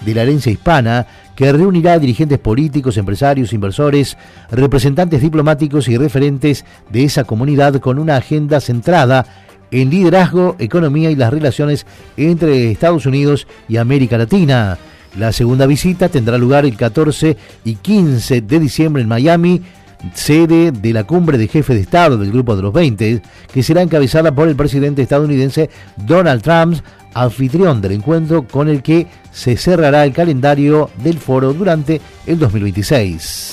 de la Herencia Hispana, que reunirá a dirigentes políticos, empresarios, inversores, representantes diplomáticos y referentes de esa comunidad con una agenda centrada en liderazgo, economía y las relaciones entre Estados Unidos y América Latina. La segunda visita tendrá lugar el 14 y 15 de diciembre en Miami, sede de la cumbre de jefes de Estado del Grupo de los 20, que será encabezada por el presidente estadounidense Donald Trump, anfitrión del encuentro con el que se cerrará el calendario del foro durante el 2026.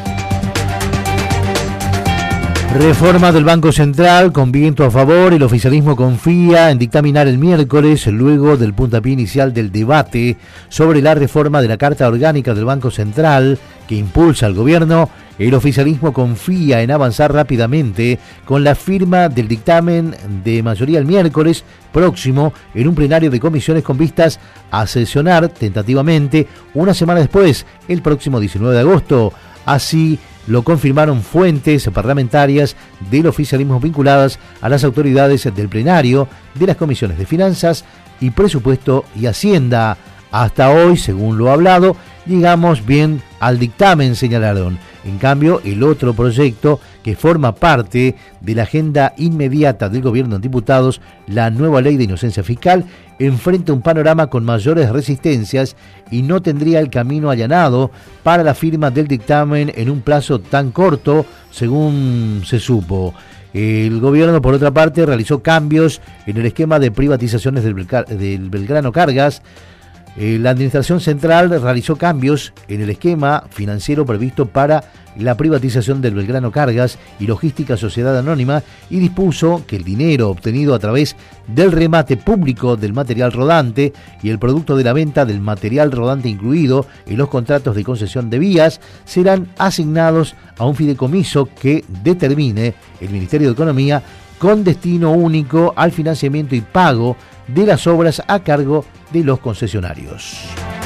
Reforma del Banco Central con viento a favor. El oficialismo confía en dictaminar el miércoles, luego del puntapié inicial del debate sobre la reforma de la Carta Orgánica del Banco Central que impulsa el gobierno. El oficialismo confía en avanzar rápidamente con la firma del dictamen de mayoría el miércoles próximo en un plenario de comisiones con vistas a sesionar tentativamente una semana después, el próximo 19 de agosto. Así lo confirmaron fuentes parlamentarias del oficialismo vinculadas a las autoridades del plenario de las comisiones de Finanzas y Presupuesto y Hacienda. Hasta hoy, según lo hablado, llegamos bien al dictamen, señalaron. En cambio, el otro proyecto que forma parte de la agenda inmediata del gobierno en diputados, la nueva ley de inocencia fiscal, enfrenta un panorama con mayores resistencias y no tendría el camino allanado para la firma del dictamen en un plazo tan corto, según se supo. El gobierno, por otra parte, realizó cambios en el esquema de privatizaciones del Belgrano Cargas. La Administración Central realizó cambios en el esquema financiero previsto para la privatización del Belgrano Cargas y Logística Sociedad Anónima y dispuso que el dinero obtenido a través del remate público del material rodante y el producto de la venta del material rodante incluido en los contratos de concesión de vías serán asignados a un fideicomiso que determine el Ministerio de Economía con destino único al financiamiento y pago de las obras a cargo de los concesionarios.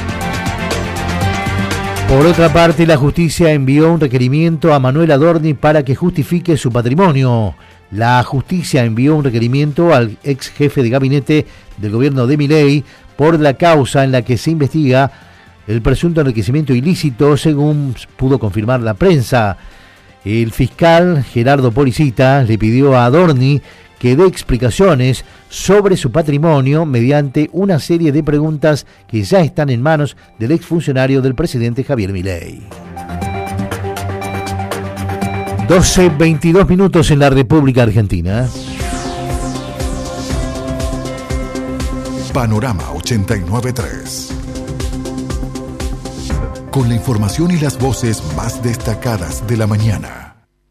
Por otra parte, la justicia envió un requerimiento a Manuel Adorni para que justifique su patrimonio. La justicia envió un requerimiento al ex jefe de gabinete del gobierno de Milei por la causa en la que se investiga el presunto enriquecimiento ilícito, según pudo confirmar la prensa. El fiscal Gerardo Policita le pidió a Adorni que dé explicaciones sobre su patrimonio mediante una serie de preguntas que ya están en manos del exfuncionario del presidente Javier Milei. 12:22 minutos en la República Argentina. Panorama 89.3. Con la información y las voces más destacadas de la mañana.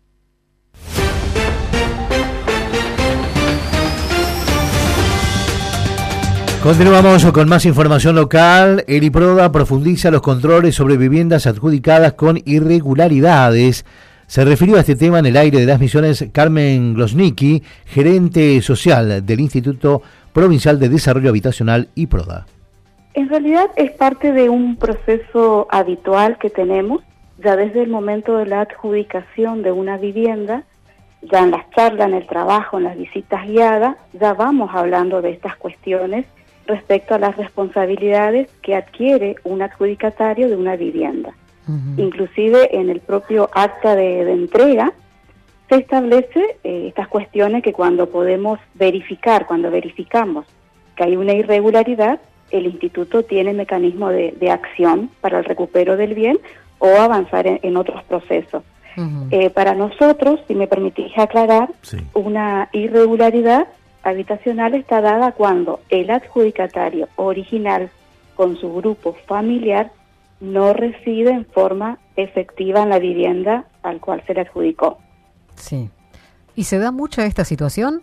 Continuamos con más información local. El IPRODA profundiza los controles sobre viviendas adjudicadas con irregularidades. Se refirió a este tema en el aire de las Misiones Carmen Glosnicki, gerente social del Instituto Provincial de Desarrollo Habitacional IPRODA. En realidad es parte de un proceso habitual que tenemos, ya desde el momento de la adjudicación de una vivienda, ya en las charlas, en el trabajo, en las visitas guiadas, ya vamos hablando de estas cuestiones respecto a las responsabilidades que adquiere un adjudicatario de una vivienda. Inclusive en el propio acta de entrega se establece estas cuestiones que cuando podemos verificar, cuando verificamos que hay una irregularidad, el instituto tiene mecanismo de acción para el recupero del bien o avanzar en otros procesos. Para nosotros, si me permitís aclarar, sí, una irregularidad habitacional está dada cuando el adjudicatario original con su grupo familiar no reside en forma efectiva en la vivienda al cual se le adjudicó. Sí. ¿Y se da mucha esta situación?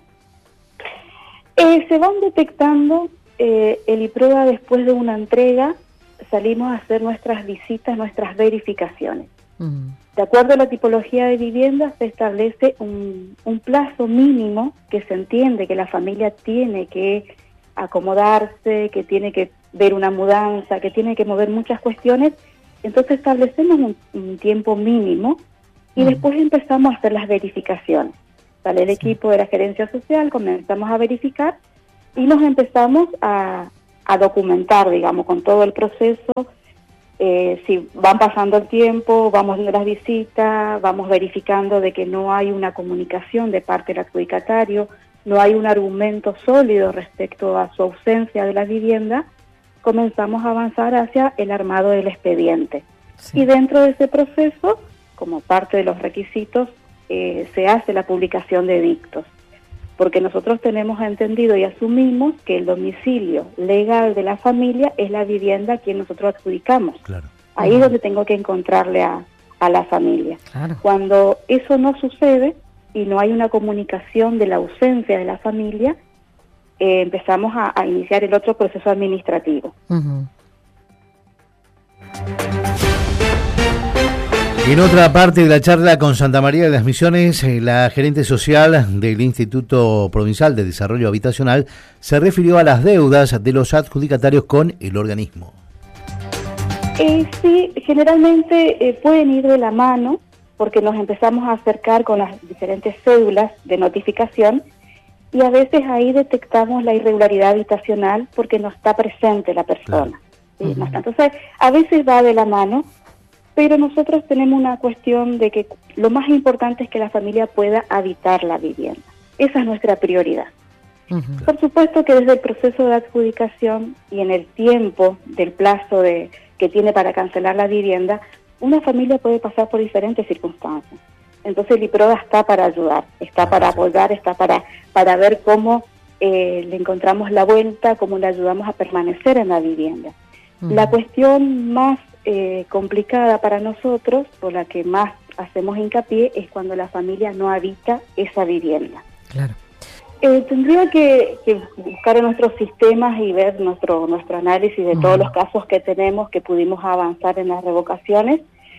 Se van detectando, el IPRODA después de una entrega salimos a hacer nuestras visitas, nuestras verificaciones. De acuerdo a la tipología de vivienda se establece un plazo mínimo que se entiende que la familia tiene que acomodarse, que tiene que ver una mudanza, que tiene que mover muchas cuestiones. Entonces establecemos un tiempo mínimo y después empezamos a hacer las verificaciones. Sale el equipo de la gerencia social, comenzamos a verificar y nos empezamos a a documentar, digamos, con todo el proceso. Si van pasando el tiempo, vamos viendo las visitas, vamos verificando de que no hay una comunicación de parte del adjudicatario, no hay un argumento sólido respecto a su ausencia de la vivienda, comenzamos a avanzar hacia el armado del expediente. Sí. Y dentro de ese proceso, como parte de los requisitos, se hace la publicación de edictos, porque nosotros tenemos entendido y asumimos que el domicilio legal de la familia es la vivienda a quien nosotros adjudicamos. Claro. Ahí es donde tengo que encontrarle a la familia. Claro. Cuando eso no sucede y no hay una comunicación de la ausencia de la familia, empezamos a iniciar el otro proceso administrativo. Uh-huh. En otra parte de la charla con Santa María de las Misiones, la gerente social del Instituto Provincial de Desarrollo Habitacional se refirió a las deudas de los adjudicatarios con el organismo. Sí, generalmente pueden ir de la mano, porque nos empezamos a acercar con las diferentes cédulas de notificación y a veces ahí detectamos la irregularidad habitacional porque no está presente la persona. Claro. ¿Sí? Uh-huh. Entonces, a veces va de la mano, pero nosotros tenemos una cuestión de que lo más importante es que la familia pueda habitar la vivienda. Esa es nuestra prioridad. Uh-huh. Por supuesto que desde el proceso de adjudicación y en el tiempo del plazo que tiene para cancelar la vivienda, una familia puede pasar por diferentes circunstancias. Entonces el IPRODA está para ayudar, está para apoyar, está para ver cómo le encontramos la vuelta, cómo le ayudamos a permanecer en la vivienda. Uh-huh. La cuestión más complicada para nosotros, por la que más hacemos hincapié, es cuando la familia no habita esa vivienda. Claro. Tendría que buscar en nuestros sistemas y ver nuestro análisis de todos los casos que tenemos, que pudimos avanzar en las revocaciones,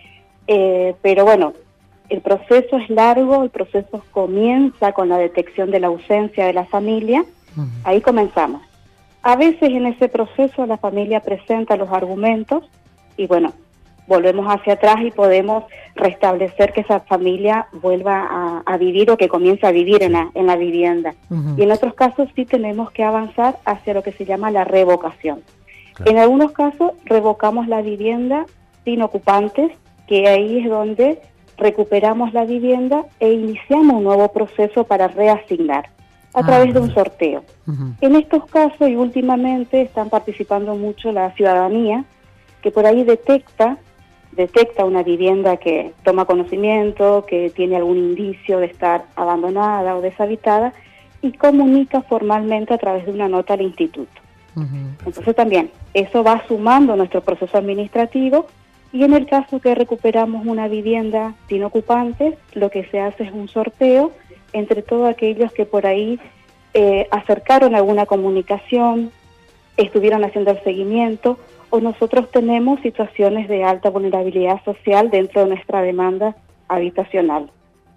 pero bueno, el proceso es largo, el proceso comienza con la detección de la ausencia de la familia, ahí comenzamos. A veces en ese proceso la familia presenta los argumentos y bueno, volvemos hacia atrás y podemos restablecer que esa familia vuelva a vivir o que comience a vivir en la vivienda. Uh-huh. Y en otros casos sí tenemos que avanzar hacia lo que se llama la revocación. Claro. En algunos casos revocamos la vivienda sin ocupantes, que ahí es donde recuperamos la vivienda e iniciamos un nuevo proceso para reasignar a través de un sorteo. Uh-huh. En estos casos y últimamente están participando mucho la ciudadanía, que por ahí detecta una vivienda que toma conocimiento, que tiene algún indicio de estar abandonada o deshabitada y comunica formalmente a través de una nota al instituto. Uh-huh. Entonces también eso va sumando nuestro proceso administrativo y en el caso que recuperamos una vivienda sin ocupantes, lo que se hace es un sorteo entre todos aquellos que por ahí acercaron alguna comunicación, estuvieron haciendo el seguimiento, o nosotros tenemos situaciones de alta vulnerabilidad social dentro de nuestra demanda habitacional.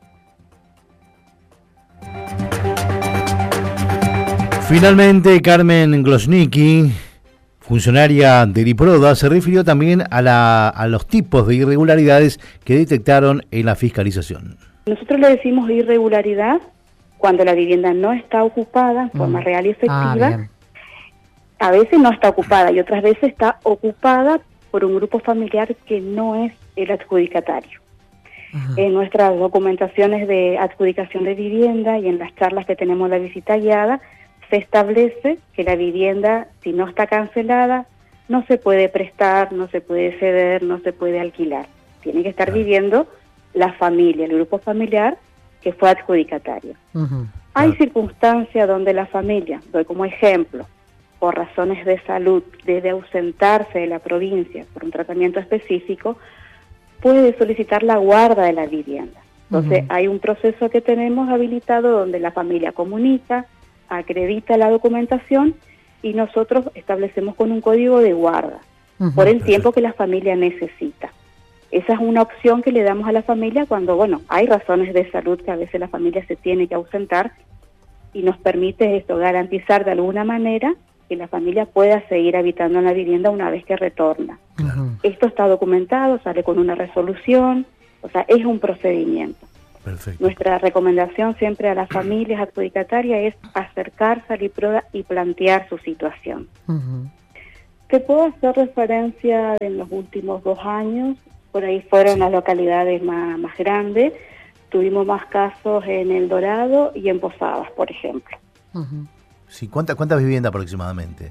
Finalmente, Carmen Glosnicki, funcionaria del IPRODA, se refirió también a los tipos de irregularidades que detectaron en la fiscalización. Nosotros le decimos irregularidad cuando la vivienda no está ocupada en forma real y efectiva. A veces no está ocupada y otras veces está ocupada por un grupo familiar que no es el adjudicatario. Ajá. En nuestras documentaciones de adjudicación de vivienda y en las charlas que tenemos en la visita guiada, se establece que la vivienda, si no está cancelada, no se puede prestar, no se puede ceder, no se puede alquilar. Tiene que estar viviendo la familia, el grupo familiar que fue adjudicatario. Uh-huh. Hay circunstancias donde la familia, doy como ejemplo, por razones de salud, debe ausentarse de la provincia por un tratamiento específico, puede solicitar la guarda de la vivienda. Entonces, hay un proceso que tenemos habilitado donde la familia comunica, acredita la documentación y nosotros establecemos con un código de guarda por el tiempo que la familia necesita. Esa es una opción que le damos a la familia cuando, bueno, hay razones de salud que a veces la familia se tiene que ausentar y nos permite esto, garantizar de alguna manera que la familia pueda seguir habitando en la vivienda una vez que retorna. Uh-huh. Esto está documentado, sale con una resolución, o sea, es un procedimiento. Perfecto. Nuestra recomendación siempre a las familias adjudicatarias es acercarse al IPRODA y plantear su situación. Te puedo hacer referencia en los últimos 2 años, por ahí fueron las localidades más grandes, tuvimos más casos en El Dorado y en Posadas, por ejemplo. Sí, ¿cuántas viviendas aproximadamente?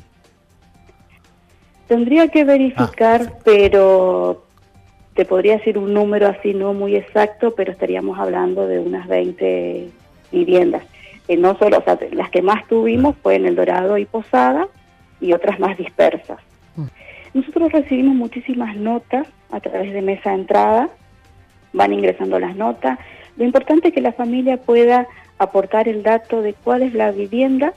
Tendría que verificar, pero te podría decir un número así no muy exacto, pero estaríamos hablando de unas 20 viviendas. No solo, o sea, las que más tuvimos fue en El Dorado y Posada y otras más dispersas. Nosotros recibimos muchísimas notas a través de mesa de entrada, van ingresando las notas. Lo importante es que la familia pueda aportar el dato de cuál es la vivienda.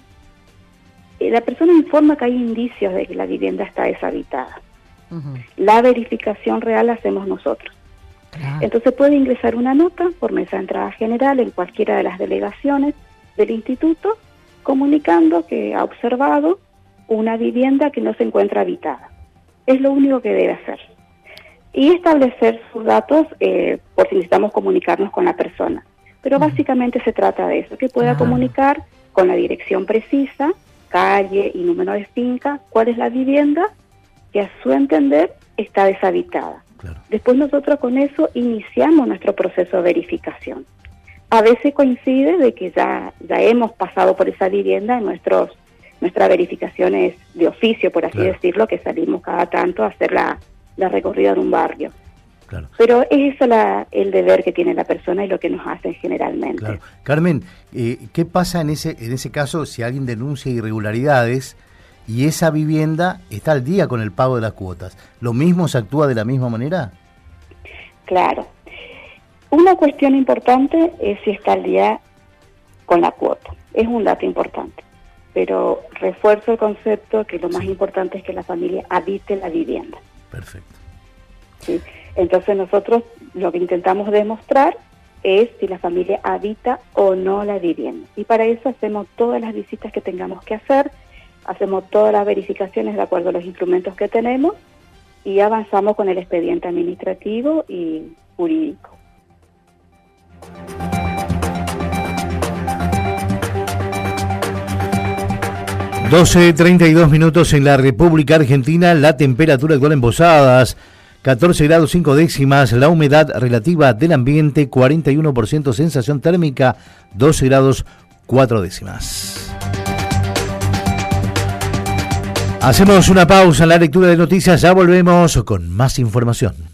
La persona informa que hay indicios de que la vivienda está deshabitada. La verificación real la hacemos nosotros. Entonces puede ingresar una nota por mesa de entrada general en cualquiera de las delegaciones del instituto, comunicando que ha observado una vivienda que no se encuentra habitada. Es lo único que debe hacer. Y establecer sus datos por si necesitamos comunicarnos con la persona. Pero básicamente se trata de eso, que pueda comunicar con la dirección precisa, calle y número de finca, cuál es la vivienda que a su entender está deshabitada. Claro. Después nosotros con eso iniciamos nuestro proceso de verificación. A veces coincide de que ya hemos pasado por esa vivienda en nuestras verificaciones de oficio, por así decirlo, que salimos cada tanto a hacer la recorrida de un barrio. Claro. Pero es eso el deber que tiene la persona y lo que nos hacen generalmente. Claro. Carmen, ¿qué pasa en ese caso si alguien denuncia irregularidades y esa vivienda está al día con el pago de las cuotas? ¿Lo mismo se actúa de la misma manera? Claro. Una cuestión importante es si está al día con la cuota. Es un dato importante. Pero refuerzo el concepto que lo más importante es que la familia habite la vivienda. Perfecto. ¿Sí? Entonces nosotros lo que intentamos demostrar es si la familia habita o no la vivienda. Y para eso hacemos todas las visitas que tengamos que hacer, hacemos todas las verificaciones de acuerdo a los instrumentos que tenemos y avanzamos con el expediente administrativo y jurídico. (12:32) en la República Argentina. La temperatura actual en Posadas 14 grados 5 décimas, la humedad relativa del ambiente 41%, sensación térmica 12 grados 4 décimas. Hacemos una pausa en la lectura de noticias, ya volvemos con más información.